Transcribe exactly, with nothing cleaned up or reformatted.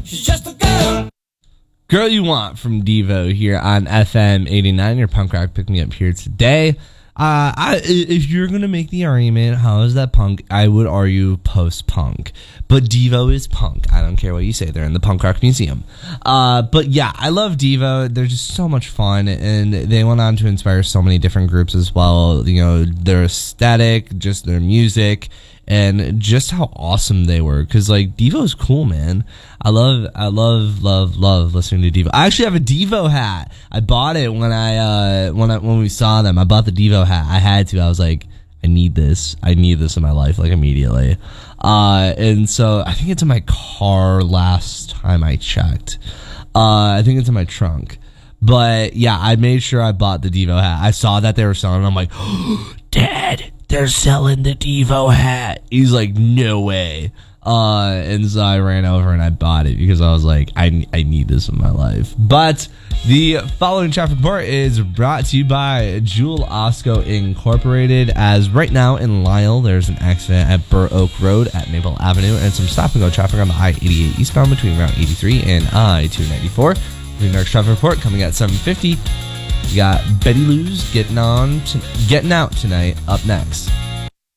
She's just a girl. Girl You Want from Devo here on F M eighty-nine. Your punk rock pick me up here today. Uh, I, if you're going to make the argument, how is that punk? I would argue post-punk. But Devo is punk. I don't care what you say. They're in the Punk Rock Museum. Uh, but yeah, I love Devo. They're just so much fun. And they went on to inspire so many different groups as well. You know, their aesthetic, just their music, and just how awesome they were. Because, like, Devo's cool, man. I love, I love, love, love listening to Devo. I actually have a Devo hat. I bought it when I, uh, when I, when we saw them. I bought the Devo hat. I had to. I was like, I need this. I need this in my life, like, immediately. Uh, and so I think it's in my car last time I checked. Uh, I think it's in my trunk. But yeah, I made sure I bought the Devo hat. I saw that they were selling it. I'm like, oh, Dad, they're selling the Devo hat. He's like, no way. Uh, and so I ran over and I bought it because I was like, I, I need this in my life. But the following traffic report is brought to you by Jewel Osco Incorporated. As right now in Lisle, there's an accident at Burr Oak Road at Maple Avenue and some stop and go traffic on the I eighty-eight eastbound between Route eighty-three and I two ninety-four. The next traffic report coming at seven fifty. We got Betty Lou's getting on, to, getting out tonight up next.